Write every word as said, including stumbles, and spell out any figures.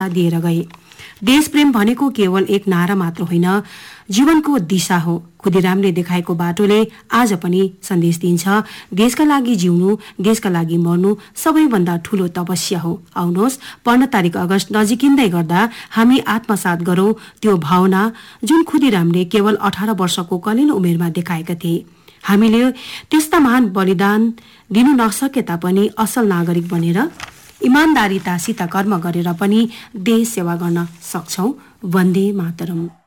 दिलासा दिएर गए। देशप्रेम भनेको केवल एक नारा मात्र होइन, जीवनको दिशा हो। खुदीरामले देखाएको बाटोले आज पनि सन्देश दिन्छ, देशका लागि जिउनु, देशका लागि मर्नु सबैभन्दा ठूलो तपस्या हो। आउनुहोस् पन्ध्र तारिक अगस्त नजिकिँदै गर्दा हामी आत्मसात गरौं त्यो भावना जुन खुदीरामले केवल अठार वर्षको कलिलो उमेरमा देखाएका थिए। हामीले त्यस्ता महान बलिदान दिनु नसके तापनि असल नागरिक बनेर इमानदारीतासित कर्म गरेर पनि देश सेवा गर्न सक्छौं। वन्दे मातरम।